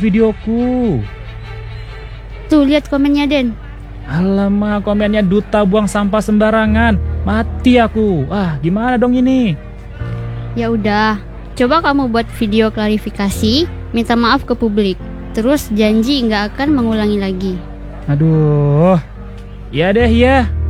videoku. Tuh, lihat komennya, Den. Alamak, komennya duta buang sampah sembarangan. Mati aku. Gimana dong ini? Ya udah, coba kamu buat video klarifikasi, minta maaf ke publik. Terus janji nggak akan mengulangi lagi. Aduh. Ya deh ya.